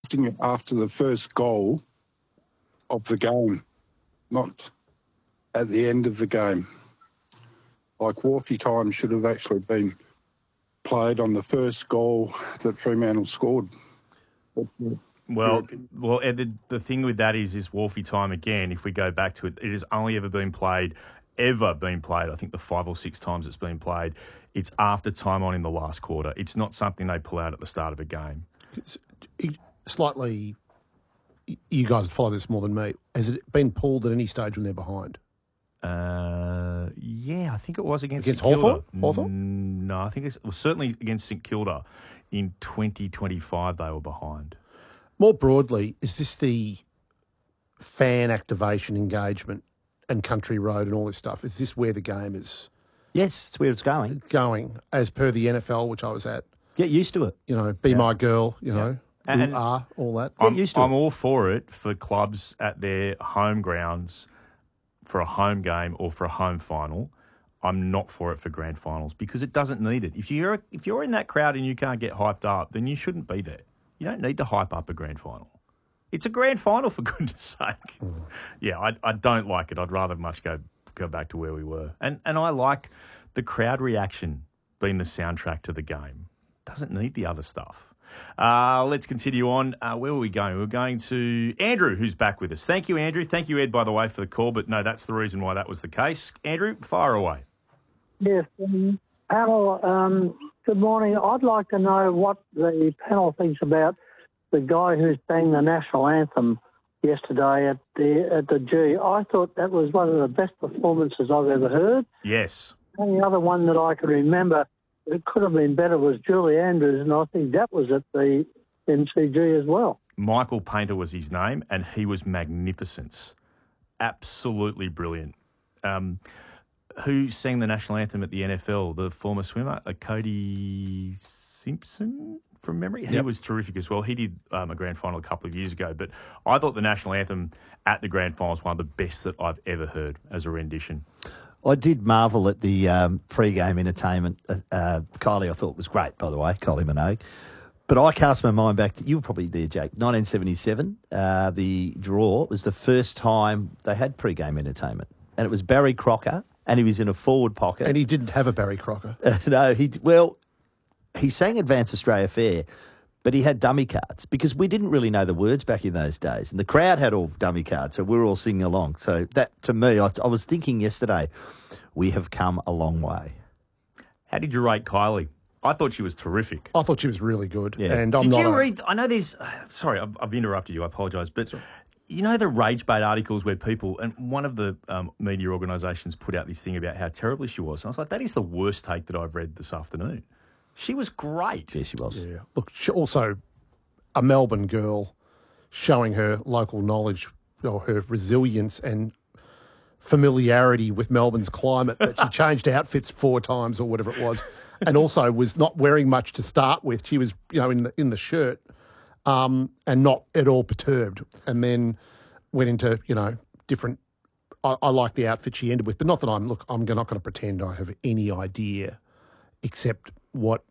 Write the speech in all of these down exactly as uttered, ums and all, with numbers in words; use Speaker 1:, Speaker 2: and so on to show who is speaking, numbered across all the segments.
Speaker 1: think after the first goal of the game, not at the end of the game. Like Wharfie time should have actually been played on the first goal that Fremantle scored.
Speaker 2: Well, well, Ed, the, the thing with that is, is Wharfie time again. If we go back to it, it has only ever been played, ever been played. I think the five or six times it's been played, it's after time on in the last quarter. It's not something they pull out at the start of a game.
Speaker 3: It's slightly, you guys follow this more than me. Has it been pulled at any stage when they're behind?
Speaker 2: Uh, yeah, I think it was against,
Speaker 3: against
Speaker 2: St Kilda.
Speaker 3: Hawthorn? Hawthorn?
Speaker 2: No, I think it was certainly against St Kilda in twenty twenty-five. They were behind.
Speaker 3: More broadly, is this the fan activation, engagement, and Country Road and all this stuff? Is this where the game is?
Speaker 4: Yes, it's where it's going.
Speaker 3: Going as per the N F L, which I was at.
Speaker 4: Get used to it.
Speaker 3: You know, be yeah. my girl. You know,
Speaker 2: yeah. and,
Speaker 3: ooh, ah, all that.
Speaker 2: I'm,
Speaker 4: Get used to
Speaker 2: I'm
Speaker 4: it.
Speaker 2: all for it for clubs at their home grounds for a home game or for a home final. I'm not for it for grand finals because it doesn't need it. If you're if you're in that crowd and you can't get hyped up, then you shouldn't be there. You don't need to hype up a grand final. It's a grand final, for goodness sake. Mm. Yeah, I, I don't like it. I'd rather much go go back to where we were. And and I like the crowd reaction being the soundtrack to the game. Doesn't need the other stuff. Uh, let's continue on. Uh, where were we going? We we're going to Andrew, who's back with us. Thank you, Andrew. Thank you, Ed, by the way, for the call. But no, that's the reason why that was the case. Andrew, fire away.
Speaker 5: Yes, um, panel, um, good morning. I'd like to know what the panel thinks about the guy who sang the national anthem yesterday at the at the G. I thought that was one of the best performances I've ever heard.
Speaker 2: Yes.
Speaker 5: And the other one that I can remember, it could have been better, was Julie Andrews, and I think that was at the M C G as well.
Speaker 2: Michael Painter was his name, and he was magnificent. Absolutely brilliant. Um, who sang the national anthem at the N F L? The former swimmer, uh, Cody Simpson, from memory? He yep. was terrific as well. He did um, a grand final a couple of years ago, but I thought the national anthem at the grand final was one of the best that I've ever heard as a rendition.
Speaker 4: I did marvel at the um, pre-game entertainment. Uh, uh, Kylie, I thought was great, by the way, Kylie Minogue. But I cast my mind back to, you were probably there, Jake, nineteen seventy-seven. Uh, the draw was the first time they had pre-game entertainment. And it was Barry Crocker, and he was in a forward pocket.
Speaker 3: And he didn't have a Barry Crocker.
Speaker 4: Uh, no, he, well, he sang Advance Australia Fair, but he had dummy cards because we didn't really know the words back in those days. And the crowd had all dummy cards, so we were all singing along. So that, to me, I, I was thinking yesterday, we have come a long way.
Speaker 2: How did you rate Kylie? I thought she was terrific.
Speaker 3: I thought she was really good.
Speaker 4: Yeah.
Speaker 3: And I'm
Speaker 2: did
Speaker 3: not
Speaker 2: you
Speaker 3: a...
Speaker 2: read, I know there's, sorry, I've, I've interrupted you, I apologise, but you know the rage bait articles where people, and one of the um, media organisations put out this thing about how terribly she was. And I was like, that is the worst take that I've read this afternoon. She was great.
Speaker 4: Yeah, she was.
Speaker 3: Yeah. Look, she also a Melbourne girl showing her local knowledge or her resilience and familiarity with Melbourne's climate, that she changed outfits four times or whatever it was, and also was not wearing much to start with. She was, you know, in the in the shirt um, and not at all perturbed, and then went into, you know, different. I, I like the outfit she ended with, but not that I'm look. I'm not going to pretend I have any idea, except what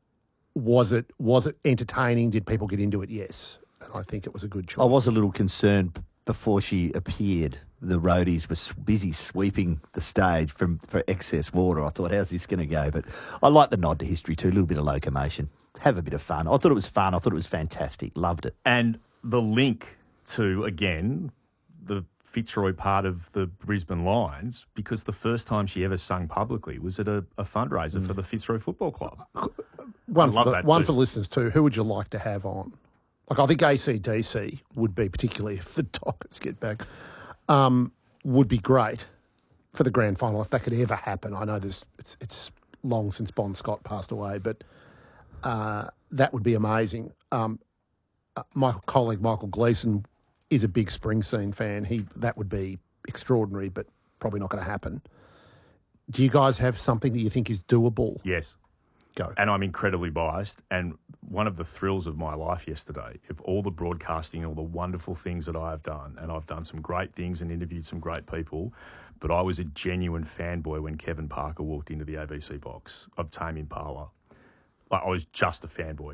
Speaker 3: was it? Was it entertaining? Did people get into it? Yes, and I think it was a good choice.
Speaker 4: I was a little concerned before she appeared. The roadies were busy sweeping the stage from for excess water. I thought, how's this going to go? But I like the nod to history too, a little bit of locomotion. Have a bit of fun. I thought it was fun. I thought it was fantastic. Loved it.
Speaker 2: And the link to, again, the Fitzroy part of the Brisbane Lions, because the first time she ever sung publicly was at a, a fundraiser mm. for the Fitzroy Football Club.
Speaker 3: One, for the, one for listeners too. Who would you like to have on? Like, I think A C D C would be, particularly if the Dockers get back, um, would be great for the grand final if that could ever happen. I know there's it's it's long since Bon Scott passed away, but uh, that would be amazing. Um, uh, my colleague Michael Gleeson is a big Springsteen fan. He that would be extraordinary, but probably not going to happen. Do you guys have something that you think is doable?
Speaker 2: Yes.
Speaker 3: Go.
Speaker 2: And I'm incredibly biased. And one of the thrills of my life yesterday, of all the broadcasting, all the wonderful things that I have done, and I've done some great things and interviewed some great people, but I was a genuine fanboy when Kevin Parker walked into the A B C box of Tame Impala. Like, I was just a fanboy.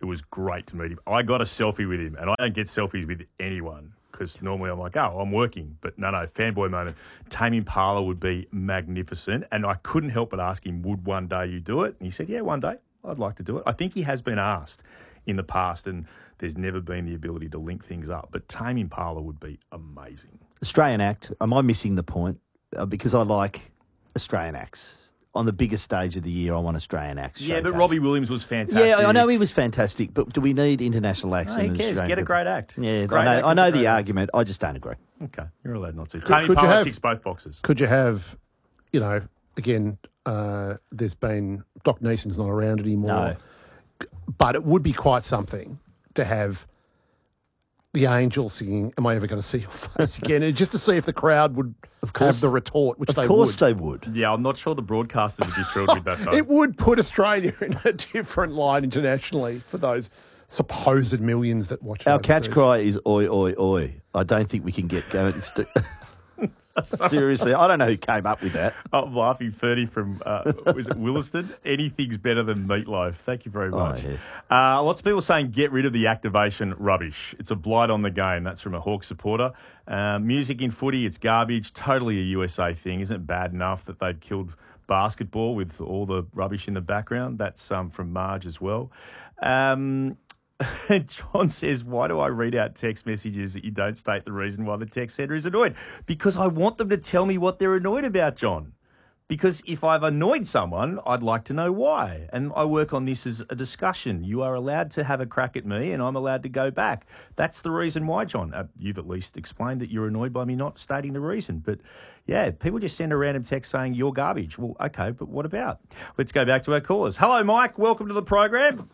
Speaker 2: It was great to meet him. I got a selfie with him, and I don't get selfies with anyone because normally I'm like, oh, I'm working. But no, no, fanboy moment. Tame Impala would be magnificent, and I couldn't help but ask him, would one day you do it? And he said, yeah, one day I'd like to do it. I think he has been asked in the past, and there's never been the ability to link things up. But Tame Impala would be amazing.
Speaker 4: Australian act. Am I missing the point? Uh, because I like Australian acts. On the biggest stage of the year, I want Australian acts.
Speaker 2: Yeah,
Speaker 4: showcase.
Speaker 2: but Robbie Williams was fantastic.
Speaker 4: Yeah, I know he was fantastic, but do we need international acts?
Speaker 2: No, who
Speaker 4: in
Speaker 2: cares?
Speaker 4: Australian
Speaker 2: Get a
Speaker 4: cricket?
Speaker 2: great act.
Speaker 4: Yeah,
Speaker 2: Great
Speaker 4: I know,
Speaker 2: act
Speaker 4: I
Speaker 2: is
Speaker 4: know
Speaker 2: a
Speaker 4: the
Speaker 2: great act.
Speaker 4: argument. I just don't agree.
Speaker 2: Okay, you're allowed not to.
Speaker 3: Could-
Speaker 2: Tame
Speaker 3: could you
Speaker 2: Impala
Speaker 3: have-
Speaker 2: ticks both boxes.
Speaker 3: Could you have, you know, again, uh, there's been, Doc Neeson's not around anymore,
Speaker 4: No.
Speaker 3: but it would be quite something to have the Angels singing, am I ever going to see your face again? And just to see if the crowd would
Speaker 4: course.
Speaker 3: have the retort, which
Speaker 4: Of
Speaker 3: they
Speaker 4: course
Speaker 3: would.
Speaker 4: they would.
Speaker 2: Yeah, I'm not sure the broadcasters would be thrilled with that, though.
Speaker 3: It would put Australia in a different line internationally for those supposed millions that watch
Speaker 4: Our
Speaker 3: overseas.
Speaker 4: catch cry is oi, oi, oi. I don't think we can get going. St- Seriously, I don't know who came up with that.
Speaker 2: I'm laughing. thirty from, uh, was it Williston? Anything's better than meatloaf. Thank you very much.
Speaker 4: yeah.
Speaker 2: uh, lots of people saying get rid of the activation rubbish. It's a blight on the game. That's from a Hawk supporter. Uh, music in footy, it's garbage. Totally a U S A thing. Isn't it bad enough that they've killed basketball with all the rubbish in the background? That's um, from Marge as well. Um, John says, why do I read out text messages that you don't state the reason why the text sender is annoyed? Because I want them to tell me what they're annoyed about, John. Because if I've annoyed someone, I'd like to know why. And I work on this as a discussion. You are allowed to have a crack at me and I'm allowed to go back. That's the reason why, John. Uh, you've at least explained that you're annoyed by me not stating the reason. But yeah, people just send a random text saying you're garbage. Well, okay, but what about? Let's go back to our callers. Hello, Mike. Welcome to the program.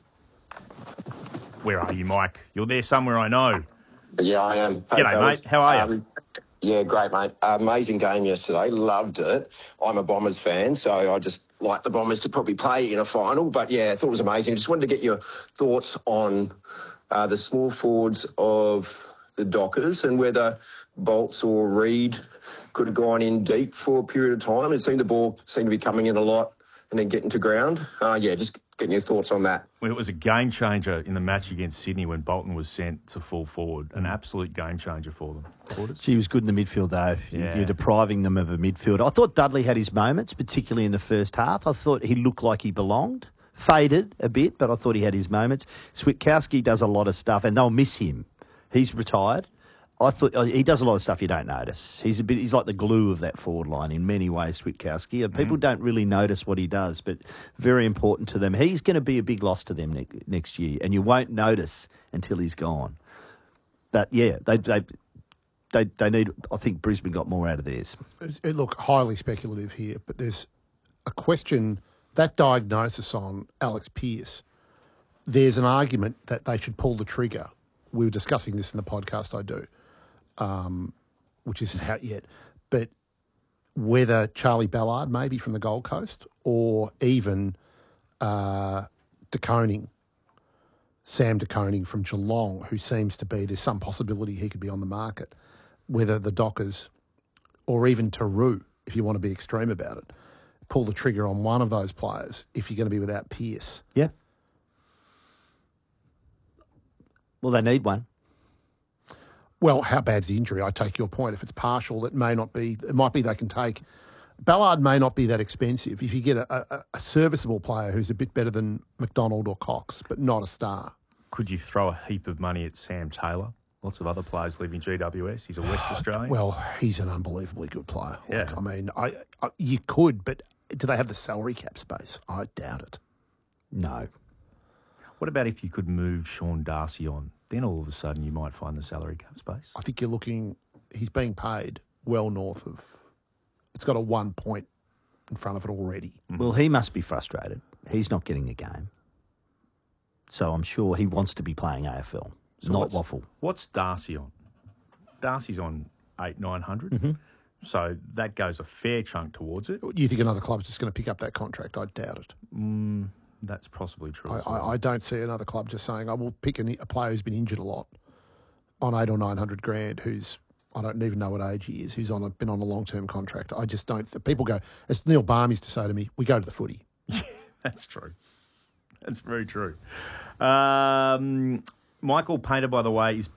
Speaker 2: Where are you, Mike? You're there somewhere, I know.
Speaker 6: Yeah, I am. Hey,
Speaker 2: G'day,
Speaker 6: fellas.
Speaker 2: mate. How are you?
Speaker 6: Um, yeah, great, mate. Amazing game yesterday. Loved it. I'm a Bombers fan, so I just like the Bombers to probably play in a final. But, yeah, I thought it was amazing. Just wanted to get your thoughts on uh, the small forwards of the Dockers and whether Bolts or Reed could have gone in deep for a period of time. It seemed the ball seemed to be coming in a lot and then getting to ground. Uh, yeah, just getting your thoughts on that.
Speaker 2: Well, it was a game changer in the match against Sydney when Bolton was sent to full forward. An absolute game changer for them. Quarters?
Speaker 4: She was good in the midfield, though.
Speaker 2: Yeah.
Speaker 4: You're depriving them of a midfield. I thought Dudley had his moments, particularly in the first half. I thought he looked like he belonged. Faded a bit, but I thought he had his moments. Switkowski does a lot of stuff, and they'll miss him. He's retired. I thought he does a lot of stuff you don't notice. He's a bit. He's like the glue of that forward line in many ways, Switkowski. People mm. don't really notice what he does, but very important to them. He's going to be a big loss to them ne- next year, and you won't notice until he's gone. But yeah, they they they they need. I think Brisbane got more out of theirs.
Speaker 3: It look highly speculative here, but there's a question that diagnosis on Alex Pearce. There's an argument that they should pull the trigger. We were discussing this in the podcast I do. Um, which isn't out yet, but whether Charlie Ballard, maybe from the Gold Coast, or even uh, De Koning, Sam De Koning from Geelong, who seems to be, there's some possibility he could be on the market, whether the Dockers, or even Taru, if you want to be extreme about it, pull the trigger on one of those players if you're going to be without Pearce.
Speaker 4: Yeah. Well, they need one.
Speaker 3: Well, how bad's the injury? I take your point. If it's partial, it may not be. It might be they can take. Ballard may not be that expensive if you get a, a, a serviceable player who's a bit better than McDonald or Cox, but not a star.
Speaker 2: Could you throw a heap of money at Sam Taylor? Lots of other players leaving G W S. He's a West Australian.
Speaker 3: Well, he's an unbelievably good player.
Speaker 2: Yeah.
Speaker 3: Like, I mean, I, I you could, but do they have the salary cap space? I doubt it.
Speaker 4: No.
Speaker 2: What about if you could move Sean Darcy on? Then all of a sudden you might find the salary cap space.
Speaker 3: I think you're looking, he's being paid well north of, it's got a one point in front of it already.
Speaker 4: Well, he must be frustrated. He's not getting a game. So I'm sure he wants to be playing A F L,
Speaker 2: So
Speaker 4: not
Speaker 2: what's,
Speaker 4: waffle.
Speaker 2: What's Darcy on? Darcy's on eight, nine hundred.
Speaker 4: Mm-hmm.
Speaker 2: So that goes a fair chunk towards it.
Speaker 3: You think another club's just going to pick up that contract? I doubt it.
Speaker 2: Mm, that's possibly true.
Speaker 3: I,
Speaker 2: as well.
Speaker 3: I, I don't see another club just saying, I will pick a, a player who's been injured a lot on eight or nine hundred grand, who's, I don't even know what age he is, who's on a, been on a long-term contract. I just don't, people go, as Neil Baum used to say to me, we go to the footy.
Speaker 2: That's true. That's very true. Um, Michael Painter, by the way, is